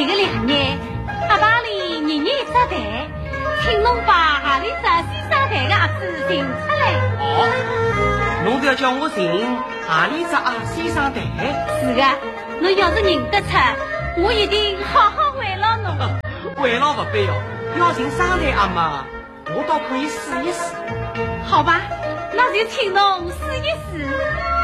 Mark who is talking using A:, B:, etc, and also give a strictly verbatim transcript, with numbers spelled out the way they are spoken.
A: 这个两年，阿爸里年年扎台，请侬把阿里扎西沙台的阿子寻出来。
B: 哦，侬要叫我寻阿里扎阿西沙台？
A: 是的，侬要是认得出，我一定好好慰劳侬。
B: 慰劳不必哦，要寻沙台阿妈，我倒可以试一试。
A: 好吧，那就请侬试一试。